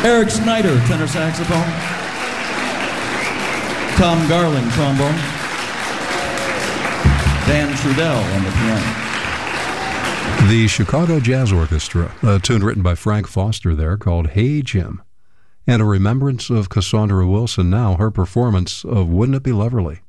Eric Snyder, tenor saxophone. Tom Garling, trombone. Dan Trudell on the piano. The Chicago Jazz Orchestra, a tune written by Frank Foster there called Hey Jim, and a remembrance of Cassandra Wilson now, her performance of Wouldn't It Be Loverly.